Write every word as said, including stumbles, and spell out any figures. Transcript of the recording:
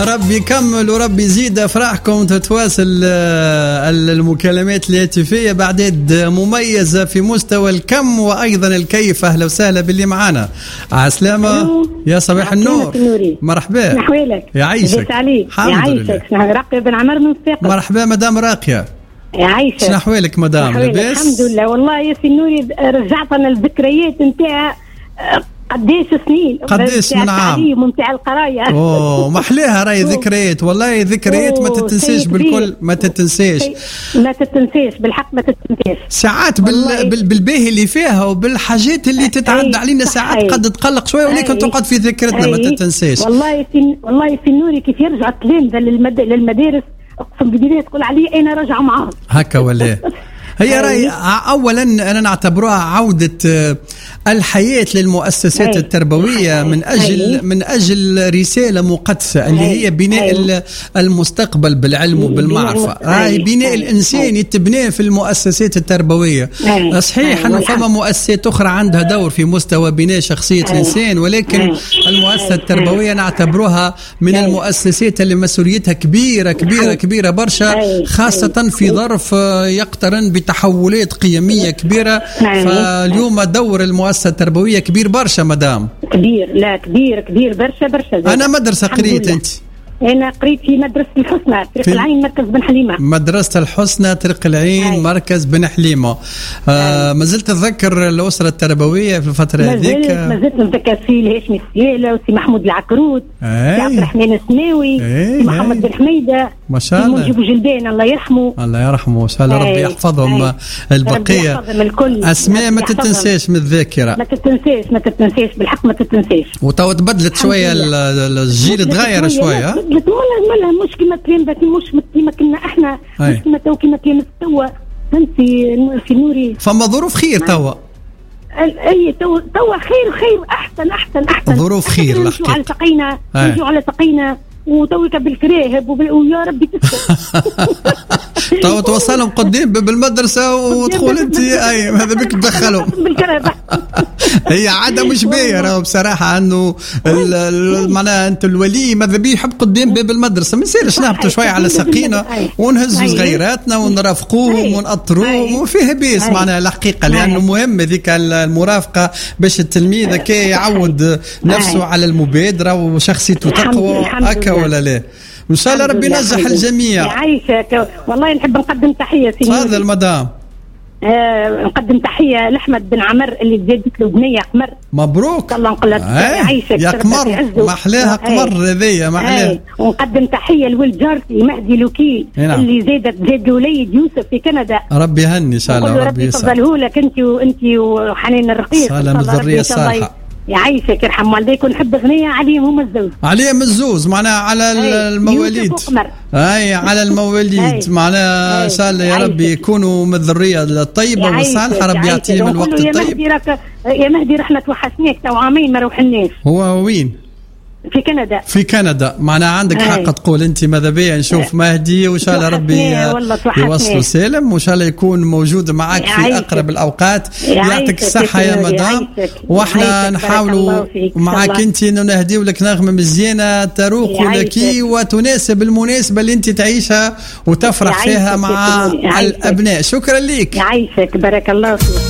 ربي يكمل وربي يزيد افراحكم، تتواصل المكالمات الهاتفيه بعدد مميزه في مستوى الكم وايضا الكيف. اهلا وسهلا باللي معانا. عسلامه يا صباح النور. مرحبا. نحوالك. يعيشك. يعيشك. راقيه بن عمر من الثقه. مرحبا مدام راقيه. يعيشك. شنو احوالك مدام؟ لاباس؟ الحمد لله. والله يا سي نوري رجعتنا الذكريات نتاع قديش سنين، قديش من عام ومتاع القرايه. اوه محليها راي ذكريات، والله ذكريات ما تتنساش بالكل، ما تتنساش ما تتنساش بالحق، ما تتنساش ساعات بال... بال... بالباهي اللي فيها وبالحاجات اللي تتعدى علينا ساعات قد تقلق شويه، ولكن تقعد في ذاكرتنا ما تتنساش. والله في والله في نوري كيف يرجع التلامذه للمد... للمدارس اقسم بالله تقول علي انا راجعه معاهم هكا ولا هي راي. اولا انا نعتبرها عوده الحياه للمؤسسات التربويه من اجل من اجل رساله مقدسه اللي هي بناء المستقبل بالعلم وبالمعرفه. راي بناء الانسان يتبناه في المؤسسات التربويه. صحيح انه فما مؤسسات اخرى عندها دور في مستوى بناء شخصيه الانسان، ولكن المؤسسه التربويه نعتبرها من المؤسسات اللي مسؤوليتها كبيره كبيره كبيره برشا، خاصه في ظرف يقترن بتحولات قيميه كبيره. فاليوم دور المؤسسه التربويه كبير برشا مدام. كبير، لا كبير كبير برشا برشا. انا مدرسه قريت انت؟ أنا قريت في مدرسة الحسنى طريق العين مركز بن حليمة. مدرسة الحسنى طريق العين هاي. مركز بن حليمة. آه ما زلت أتذكر الأسرة التربوية في الفترة هذيك. ما زلت نتذكر في الهاشمي السيالة وسي محمود العكروت، سي عبد الرحمن السناوي، سي محمد بن حميدة، ما شاء الله، نجيب جلبان الله يرحمه. الله يرحمه، إن شاء الله ربي يحفظهم البقية. الكل أسماء ما تتنساش من الذاكرة، ما تتنساش ما تتنساش بالحق ما تتنساش. وتو تبدلت شوية الجيل، تغير شوية. ملا مش كما كان مش كما كنا احنا، مش كما تو كما كان توا فهمتي في نوري. فما ظروف خير توا. اي تو توا خير خير احسن احسن احسن ظروف خير. نمشوا على سقينا نمشوا على سقينا وتوك بالكراهب ويا ربي تسكت. تو توصلهم قدام باب المدرسه وتدخل انت اي هذا بك تدخلهم بالكراهب. هي عاده مش باهيه راهو بصراحه، انه معناها انت الولي ماذا بيه يحب قدام باب المدرسه. ما يصيرش نهبطوا شويه على سقينا ونهزوا صغيراتنا ونرافقوهم ونأطروهم وفيه بيس معناها الحقيقه، لانه مهم هذيك المرافقه باش التلميذ كي يعود نفسه على المبادره وشخصيته تقوى هكا ولا لا. ان شاء الله ربي ينجح الجميع. يعيشك. والله نحب نقدم تحيه سي تفضل مدام. آه نقدم تحيه لاحمد بن عمر اللي تزادت له بنيه قمر. مبروك. الله نقول لك يعيشك يا قمر، ما احلاها قمر هذيا ما احلاها. ونقدم تحيه لولد جارتي مهدي لوكي اللي زادت زاد وليد يوسف في كندا. ربي يهني ان شاء الله، ربي يفضله لك انت وانت وحنين الرقيق. سلام الذريه الصالحه. يعيشك يرحم والديك. ونحب غنية عليهم هم الزوج، عليهم الزوز معناها على المواليد. اي على المواليد معناها ان شاء الله يا ربي يكونوا من الذريه الطيبه والصالحه، ربي يعطيهم الوقت الطيب. يا مهدي يا مهدي رحنا توحشناك تو عامين ما روحناش. هو وين؟ في كندا. في كندا معناها عندك حق تقول انت ماذا بيا نشوف مهدي، وان شاء الله ربي يوصله سالم، وان شاء الله يكون موجود معك في اقرب الاوقات. يعطيك الصحه يا مدام، واحنا نحاولوا معك انت انه نهديو لك نغمه مزيانه تروق لك وتناسب المناسبه اللي انت تعيشها وتفرح فيها مع الابناء. شكرا لك. يعيشك بارك الله فيك.